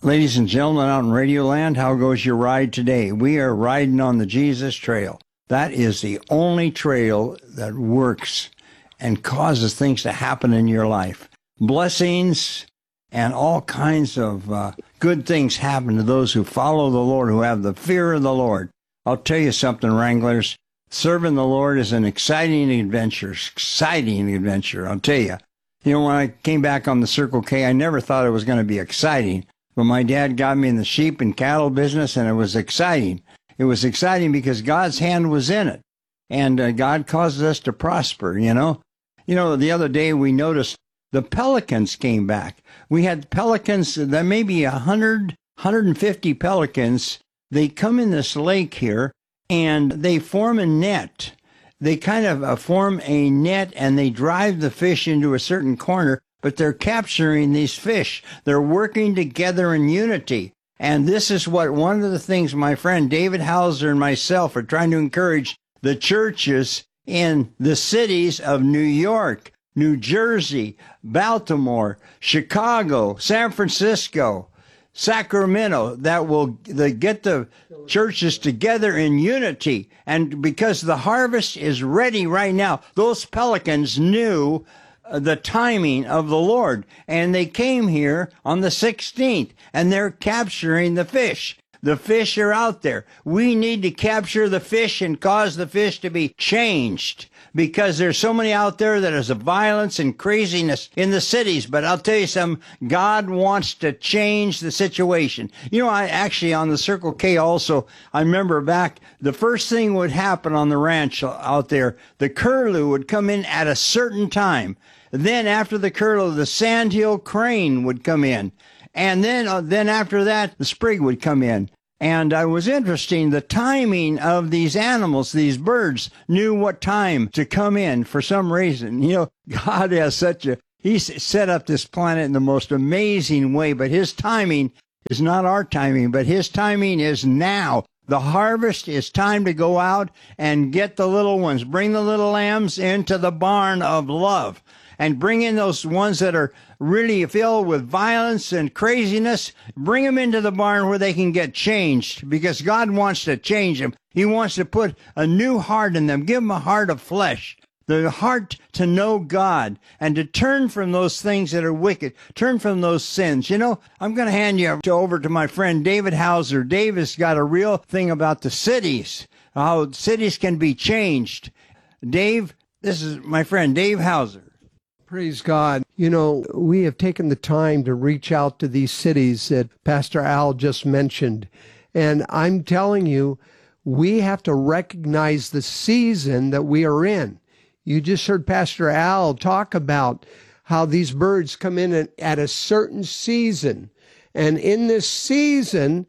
Ladies and gentlemen out in Radio Land, how goes your ride today? We are riding on the Jesus Trail. That is the only trail that works and causes things to happen in your life. Blessings and all kinds of good things happen to those who follow the Lord, who have the fear of the Lord. I'll tell you something, Wranglers. Serving the Lord is an exciting adventure, I'll tell you. You know, when I came back on the Circle K, I never thought it was going to be exciting. But my dad got me in the sheep and cattle business, and it was exciting. It was exciting because God's hand was in it, and God causes us to prosper, you know. You know, the other day we noticed the pelicans came back. We had pelicans, there may be 100, 150 pelicans. They come in this lake here, and they form a net. They kind of form a net, and they drive the fish into a certain corner, but they're capturing these fish. They're working together in unity. And this is what one of the things my friend David Hauser and myself are trying to encourage the churches in the cities of New York, New Jersey, Baltimore, Chicago, San Francisco, Sacramento, that get the churches together in unity. And because the harvest is ready right now, those pelicans knew the timing of the Lord, and they came here on the 16th, and they're capturing the fish. The fish are out there. We need to capture the fish and cause the fish to be changed, because there's so many out there that is violence and craziness in the cities. But I'll tell you something, God wants to change the situation. You know, I actually, on the Circle K also, I remember back, the first thing would happen on the ranch out there, the curlew would come in at a certain time. Then after the curlew, the sandhill crane would come in. And then after that, the sprig would come in. And it was interesting, the timing of these animals, these birds, knew what time to come in for some reason. You know, God has He's set up this planet in the most amazing way, but His timing is not our timing, but His timing is now. The harvest is time to go out and get the little ones, bring the little lambs into the barn of love. And bring in those ones that are really filled with violence and craziness. Bring them into the barn where they can get changed, because God wants to change them. He wants to put a new heart in them, give them a heart of flesh, the heart to know God and to turn from those things that are wicked, turn from those sins. You know, I'm going to hand you over to my friend David Hauser. Dave has got a real thing about the cities, how cities can be changed. Dave, this is my friend Dave Hauser. Praise God. You know, we have taken the time to reach out to these cities that Pastor Al just mentioned. And I'm telling you, we have to recognize the season that we are in. You just heard Pastor Al talk about how these birds come in at a certain season. And in this season,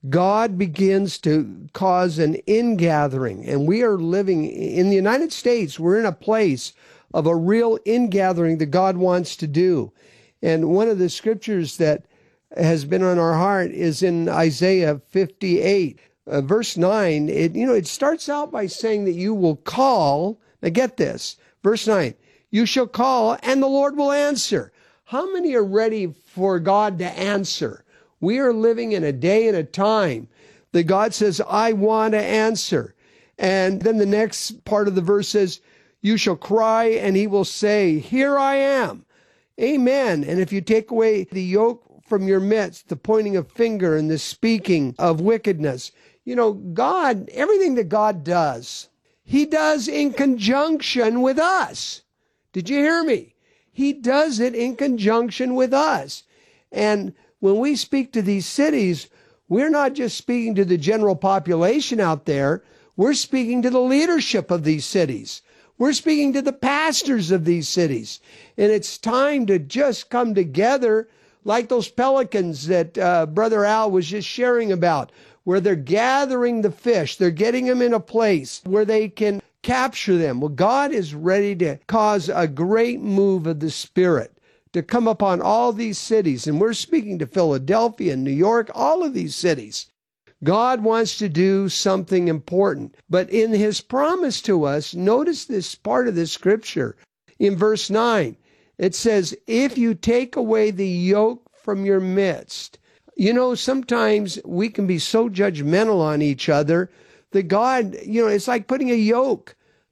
God begins to cause an ingathering. And we are living in the United States. We're in a place of a real ingathering that God wants to do. And one of the scriptures that has been on our heart is in Isaiah 58, verse 9. It starts out by saying that you will call. Now get this, verse 9, you shall call and the Lord will answer. How many are ready for God to answer? We are living in a day and a time that God says, I want to answer. And then the next part of the verse says, you shall cry, and He will say, here I am. Amen. And if you take away the yoke from your midst, the pointing of finger and the speaking of wickedness, you know, God, everything that God does, He does in conjunction with us. Did you hear me? He does it in conjunction with us. And when we speak to these cities, we're not just speaking to the general population out there. We're speaking to the leadership of these cities. We're speaking to the pastors of these cities. And it's time to just come together like those pelicans that Brother Al was just sharing about, where they're gathering the fish. They're getting them in a place where they can capture them. Well, God is ready to cause a great move of the Spirit to come upon all these cities. And we're speaking to Philadelphia and New York, all of these cities. God wants to do something important. But in His promise to us, notice this part of the scripture. In verse 9, it says, if you take away the yoke from your midst. You know, sometimes we can be so judgmental on each other that God, it's like putting a yoke,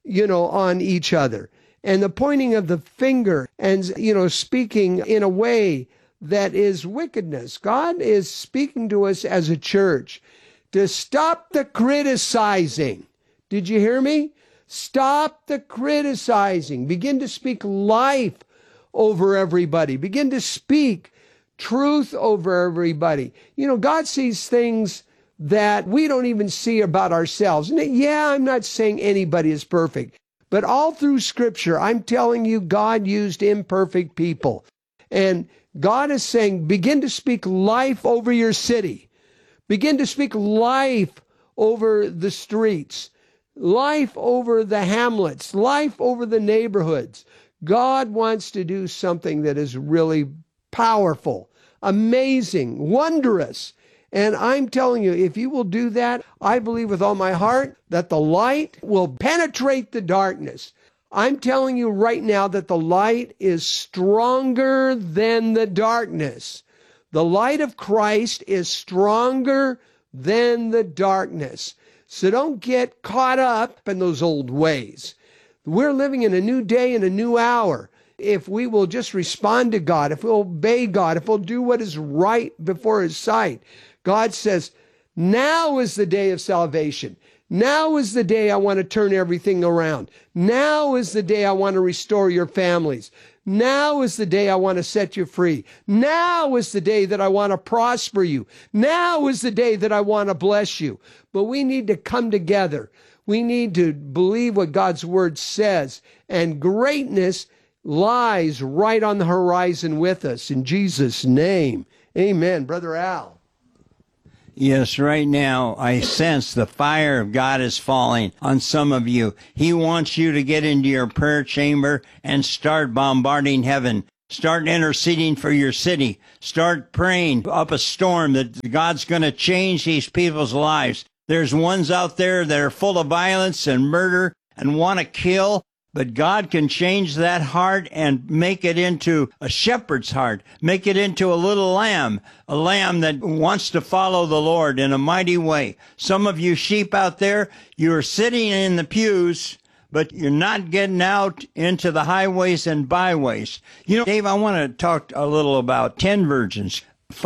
on each other. And the pointing of the finger and, speaking in a way that is wickedness. God is speaking to us as a church to stop the criticizing. Did you hear me? Stop the criticizing. Begin to speak life over everybody. Begin to speak truth over everybody. God sees things that we don't even see about ourselves. And yeah, I'm not saying anybody is perfect, but all through Scripture, I'm telling you, God used imperfect people. And God is saying, begin to speak life over your city. Begin to speak life over the streets, life over the hamlets, life over the neighborhoods. God wants to do something that is really powerful, amazing, wondrous. And I'm telling you, if you will do that, I believe with all my heart that the light will penetrate the darkness. I'm telling you right now that the light is stronger than the darkness. The light of Christ is stronger than the darkness. So don't get caught up in those old ways. We're living in a new day and a new hour. If we will just respond to God, if we'll obey God, if we'll do what is right before His sight, God says, now is the day of salvation. Now is the day I want to turn everything around. Now is the day I want to restore your families. Now is the day I want to set you free. Now is the day that I want to prosper you. Now is the day that I want to bless you. But we need to come together. We need to believe what God's Word says. And greatness lies right on the horizon with us. In Jesus' name, amen. Brother Al. Yes, right now I sense the fire of God is falling on some of you. He wants you to get into your prayer chamber and start bombarding heaven. Start interceding for your city. Start praying up a storm that God's going to change these people's lives. There's ones out there that are full of violence and murder and want to kill. But God can change that heart and make it into a shepherd's heart, make it into a little lamb, a lamb that wants to follow the Lord in a mighty way. Some of you sheep out there, you're sitting in the pews, but you're not getting out into the highways and byways. Dave, I want to talk a little about 10 virgins.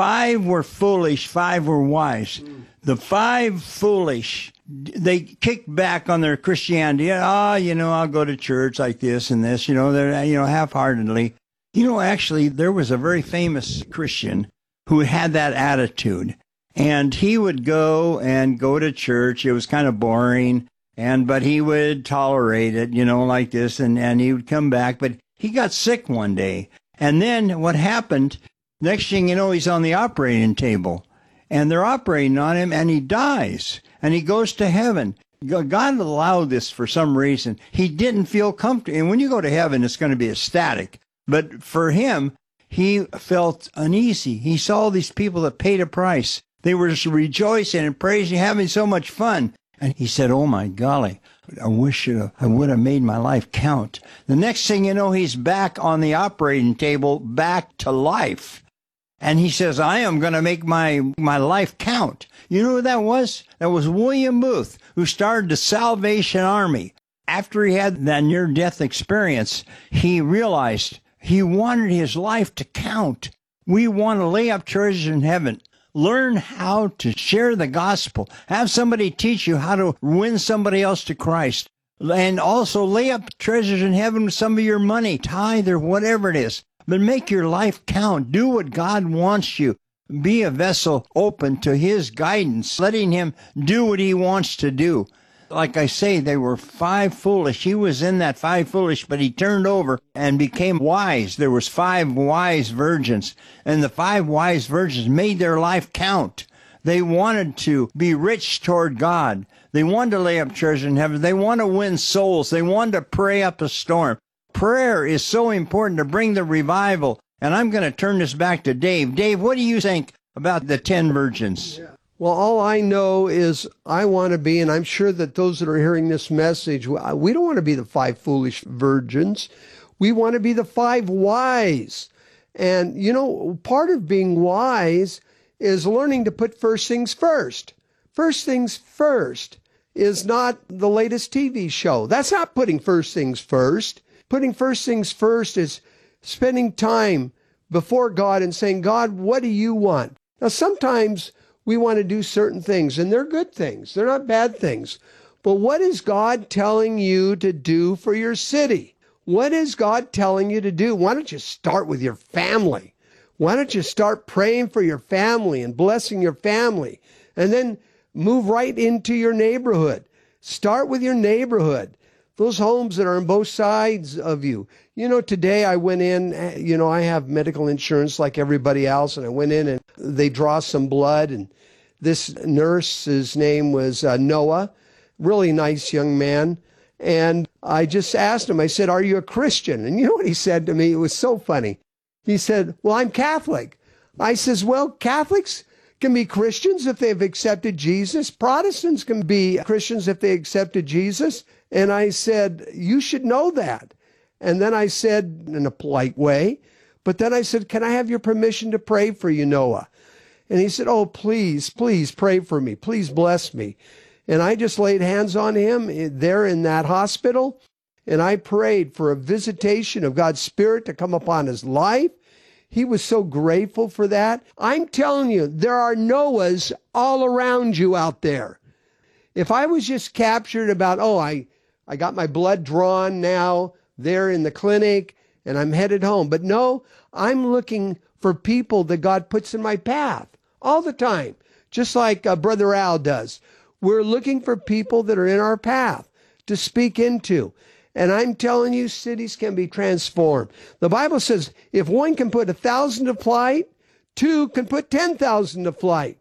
5 were foolish, 5 were wise. The 5 foolish, they kicked back on their Christianity. I'll go to church like this and this, they're, half-heartedly. Actually, there was a very famous Christian who had that attitude. And he would go to church. It was kind of boring, but he would tolerate it, like this, and he would come back. But he got sick one day. And then what happened, next thing you know, he's on the operating table. And they're operating on him, and he dies. And he goes to heaven. God allowed this for some reason. He didn't feel comfortable. And when you go to heaven, it's going to be ecstatic. But for him, he felt uneasy. He saw these people that paid a price. They were just rejoicing and praising, having so much fun. And he said, oh, my golly, I wish I would have made my life count. The next thing you know, he's back on the operating table, back to life. And he says, I am going to make my life count. You know who that was? That was William Booth, who started the Salvation Army. After he had that near-death experience, he realized he wanted his life to count. We want to lay up treasures in heaven. Learn how to share the gospel. Have somebody teach you how to win somebody else to Christ. And also lay up treasures in heaven with some of your money, tithe or whatever it is. But make your life count. Do what God wants you. Be a vessel open to His guidance, letting Him do what He wants to do. Like I say, they were 5 foolish. He was in that 5 foolish, but he turned over and became wise. There was 5 wise virgins, and the 5 wise virgins made their life count. They wanted to be rich toward God. They wanted to lay up treasure in heaven. They wanted to win souls. They wanted to pray up a storm. Prayer is so important to bring the revival. And I'm going to turn this back to Dave. Dave, what do you think about the 10 virgins? Yeah. Well, all I know is I want to be, and I'm sure that those that are hearing this message, we don't want to be the 5 foolish virgins. We want to be the 5 wise. And, part of being wise is learning to put first things first. First things first is not the latest TV show. That's not putting first things first. Putting first things first is spending time before God and saying, God, what do you want? Now, sometimes we want to do certain things, and they're good things. They're not bad things. But what is God telling you to do for your city? What is God telling you to do? Why don't you start with your family? Why don't you start praying for your family and blessing your family, and then move right into your neighborhood? Start with your neighborhood, those homes that are on both sides of you. You know, today I went in, I have medical insurance like everybody else, and I went in and they draw some blood, and this nurse's name was Noah, really nice young man. And I just asked him, I said, are you a Christian? And you know what he said to me? It was so funny. He said, well, I'm Catholic. I says, well, Catholics can be Christians if they've accepted Jesus. Protestants can be Christians if they accepted Jesus. And I said, you should know that. And then I said, in a polite way, but then I said, can I have your permission to pray for you, Noah? And he said, oh, please, please pray for me. Please bless me. And I just laid hands on him there in that hospital, and I prayed for a visitation of God's Spirit to come upon his life. He was so grateful for that. I'm telling you, there are Noahs all around you out there. If I was just captured about, I got my blood drawn now there in the clinic, and I'm headed home. But no, I'm looking for people that God puts in my path all the time, just like Brother Al does. We're looking for people that are in our path to speak into. And I'm telling you, cities can be transformed. The Bible says if one can put 1,000 to flight, two can put 10,000 to flight.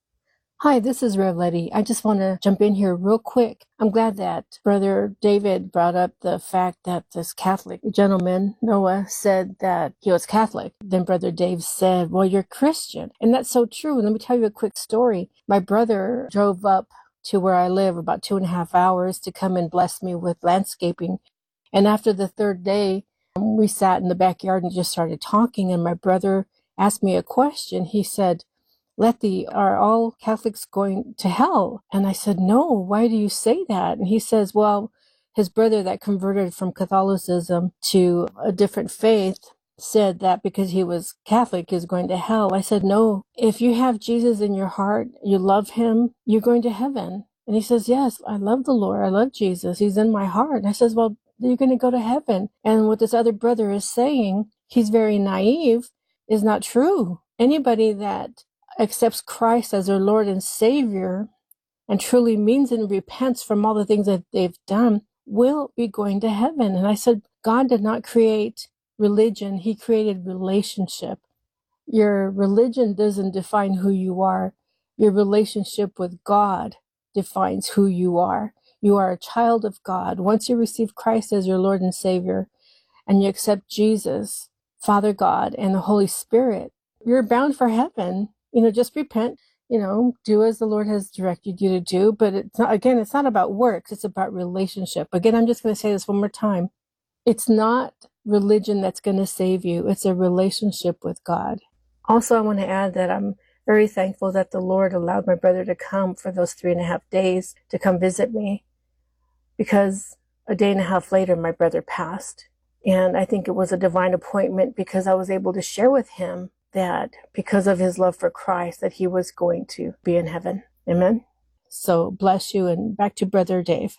Hi, this is Rev Letty. I just want to jump in here real quick. I'm glad that Brother David brought up the fact that this Catholic gentleman, Noah, said that he was Catholic. Then Brother Dave said, well, you're Christian. And that's so true. Let me tell you a quick story. My brother drove up to where I live about 2.5 hours to come and bless me with landscaping. And after the third day, we sat in the backyard and just started talking. And my brother asked me a question. He said, Letty, are all Catholics going to hell? And I said, no, why do you say that? And he says, well, his brother that converted from Catholicism to a different faith said that because he was Catholic, is going to hell. I said, no, if you have Jesus in your heart, you love him, you're going to heaven. And he says, yes, I love the Lord. I love Jesus. He's in my heart. And I says, well, you're going to go to heaven. And what this other brother is saying, he's very naive, is not true. Anybody that accepts Christ as their Lord and Savior and truly means and repents from all the things that they've done will be going to heaven. And I said, God did not create religion. He created relationship. Your religion doesn't define who you are. Your relationship with God defines who you are. You are a child of God. Once you receive Christ as your Lord and Savior and you accept Jesus, Father God, and the Holy Spirit, you're bound for heaven. Just repent, do as the Lord has directed you to do. But it's not about works. It's about relationship. Again, I'm just going to say this one more time. It's not religion that's going to save you. It's a relationship with God. Also, I want to add that I'm very thankful that the Lord allowed my brother to come for those 3.5 days to come visit me, because a day and a half later, my brother passed. And I think it was a divine appointment because I was able to share with him that because of his love for Christ, that he was going to be in heaven. Amen. So bless you, and back to Brother Dave.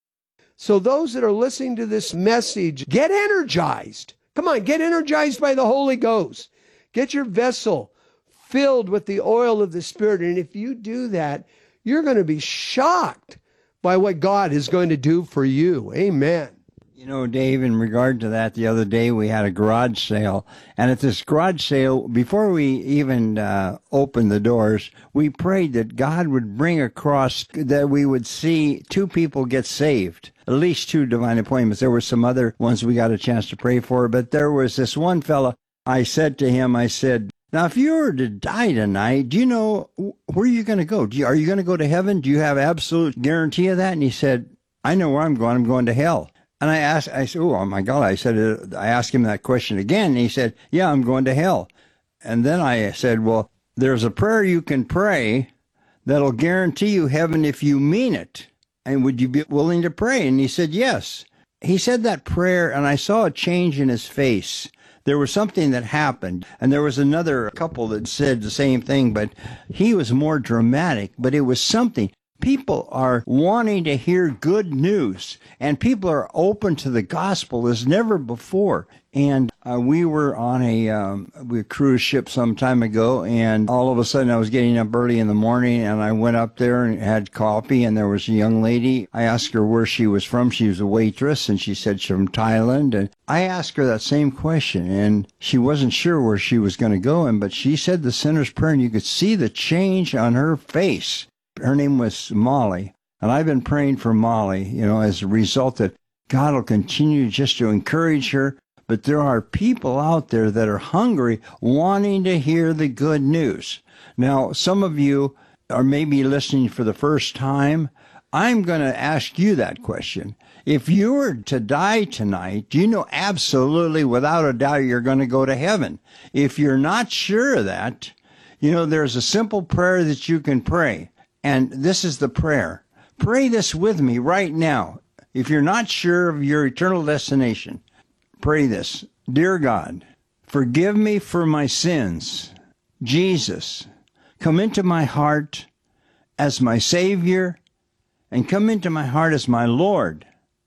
So those that are listening to this message, get energized. Come on, get energized by the Holy Ghost. Get your vessel filled with the oil of the Spirit. And if you do that, you're going to be shocked by what God is going to do for you. Amen. Dave, in regard to that, the other day we had a garage sale. And at this garage sale, before we even opened the doors, we prayed that God would bring across, that we would see 2 people get saved. At least 2 divine appointments. There were some other ones we got a chance to pray for, but there was this one fella. I said to him, now, if you were to die tonight, do you know where you're going to go? Are you going to go to heaven? Do you have absolute guarantee of that? And he said, I know where I'm going. I'm going to hell. And I said, oh my God. I asked him that question again. And he said, yeah, I'm going to hell. And then I said, well, there's a prayer you can pray that'll guarantee you heaven if you mean it. And would you be willing to pray? And he said, yes. He said that prayer, and I saw a change in his face. There was something that happened, and there was another couple that said the same thing, but he was more dramatic, but it was something. People are wanting to hear good news, and people are open to the gospel as never before. And we were on a cruise ship some time ago, and all of a sudden I was getting up early in the morning, and I went up there and had coffee, and there was a young lady. I asked her where she was from. She was a waitress, and she said she's from Thailand. And I asked her that same question, and she wasn't sure where she was going to go, but she said the sinner's prayer, and you could see the change on her face. Her name was Molly, and I've been praying for Molly, as a result that God will continue just to encourage her. But there are people out there that are hungry, wanting to hear the good news. Now, some of you are maybe listening for the first time. I'm going to ask you that question. If you were to die tonight, do you know absolutely without a doubt you're going to go to heaven? If you're not sure of that, there's a simple prayer that you can pray. And this is the prayer. Pray this with me right now. If you're not sure of your eternal destination, pray this. Dear God, forgive me for my sins. Jesus, come into my heart as my Savior, and come into my heart as my Lord,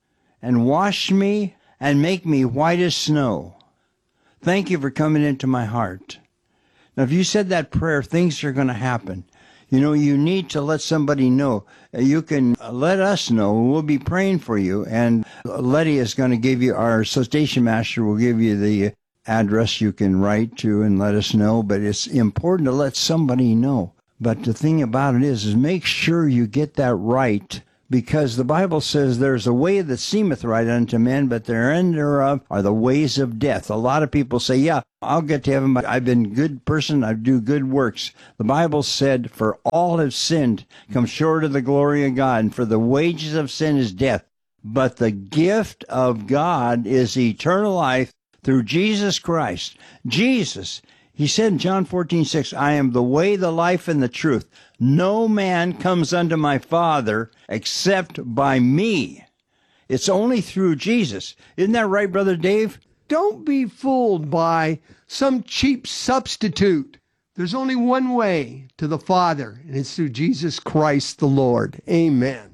and wash me and make me white as snow. Thank you for coming into my heart. Now, if you said that prayer, things are going to happen. You need to let somebody know. You can let us know. We'll be praying for you. And Letty is going to give you, our station master will give you the address you can write to and let us know. But it's important to let somebody know. But the thing about it is make sure you get that right. Because the Bible says there's a way that seemeth right unto men, but their end thereof are the ways of death. A lot of people say, yeah, I'll get to heaven, but I've been a good person, I do good works. The Bible said, for all have sinned, come short of the glory of God, and for the wages of sin is death. But the gift of God is eternal life through Jesus Christ. Jesus, he said in John 14:6, I am the way, the life, and the truth. No man comes unto my Father except by me. It's only through Jesus. Isn't that right, Brother Dave? Don't be fooled by some cheap substitute. There's only one way to the Father, and it's through Jesus Christ the Lord. Amen.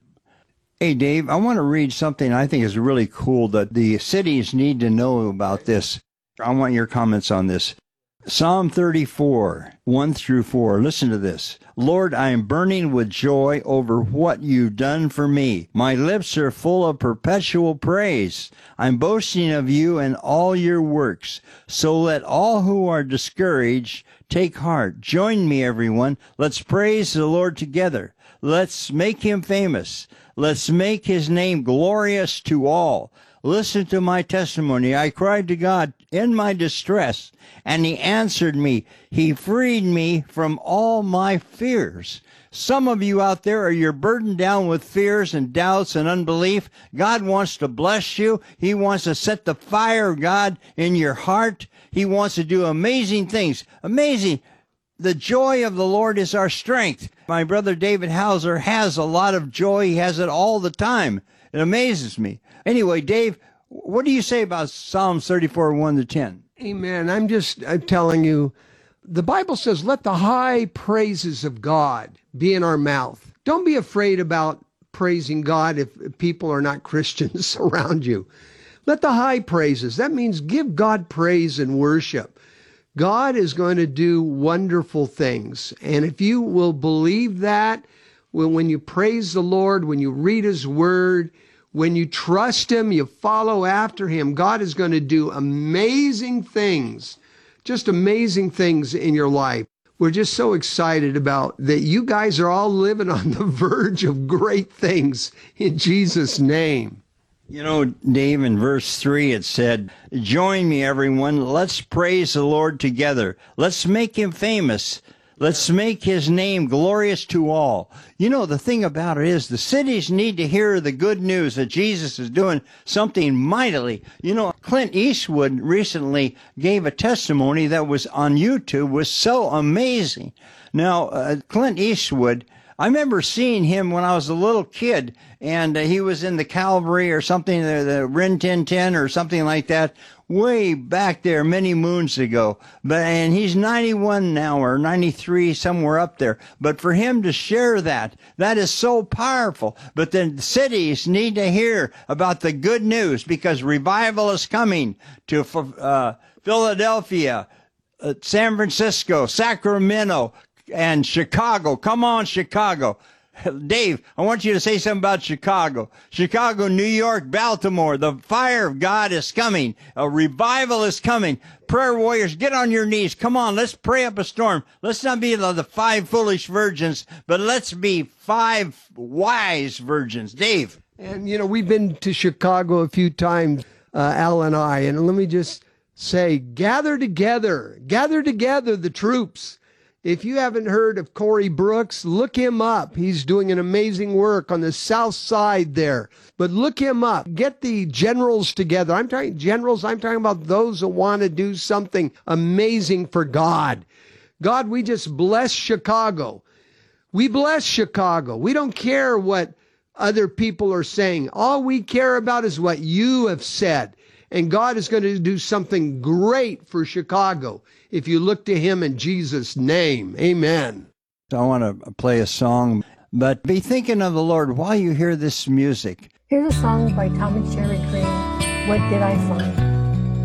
Hey, Dave, I want to read something I think is really cool that the cities need to know about this. I want your comments on this. Psalm 34, 1-4. Listen to this. Lord, I am burning with joy over what you've done for me. My lips are full of perpetual praise. I'm boasting of you and all your works. So let all who are discouraged take heart. Join me, everyone. Let's praise the Lord together. Let's make him famous. Let's make his name glorious to all. Listen to my testimony. I cried to God in my distress, and he answered me. He freed me from all my fears. Some of you out there you're burdened down with fears and doubts and unbelief. God wants to bless you. He wants to set the fire of God in your heart. He wants to do amazing things. Amazing. The joy of the Lord is our strength. My brother David Hauser has a lot of joy. He has it all the time. It amazes me. Anyway, Dave, what do you say about Psalms 34, 1-10? Amen. I'm telling you, the Bible says, let the high praises of God be in our mouth. Don't be afraid about praising God if people are not Christians around you. Let the high praises. That means give God praise and worship. God is going to do wonderful things. And if you will believe that, when you praise the Lord, when you read his word, when you trust him, you follow after him, God is going to do amazing things, just amazing things in your life. We're just so excited about that. You guys are all living on the verge of great things in Jesus' name. You know, Dave, in verse 3, it said, join me, everyone. Let's praise the Lord together. Let's make him famous. Let's make his name glorious to all. You know, the thing about it is the cities need to hear the good news that Jesus is doing something mightily. You know, Clint Eastwood recently gave a testimony that was on YouTube, was so amazing. Now, Clint Eastwood, I remember seeing him when I was a little kid, and he was in the Calvary or something, the Rin Tin Tin or something like that, way back there many moons ago. And he's 91 now, or 93, somewhere up there. But for him to share that is so powerful. But the cities need to hear about the good news, because revival is coming to Philadelphia, San Francisco, Sacramento, and Chicago. Come on, Chicago. Dave, I want you to say something about Chicago. Chicago, New York, Baltimore. The fire of God is coming. A revival is coming. Prayer warriors, get on your knees. Come on, let's pray up a storm. Let's not be the 5 foolish virgins, but let's be 5 wise virgins. Dave. And, you know, we've been to Chicago a few times, Al and I, and let me just say, gather together the troops. If you haven't heard of Corey Brooks, look him up. He's doing an amazing work on the south side there. But look him up. Get the generals together. I'm talking generals. I'm talking about those who want to do something amazing for God. God, we just bless Chicago. We bless Chicago. We don't care what other people are saying. All we care about is what you have said. And God is going to do something great for Chicago if you look to him in Jesus' name. Amen. I want to play a song, but be thinking of the Lord while you hear this music. Here's a song by Tom and Sherry Green, What Did I Find?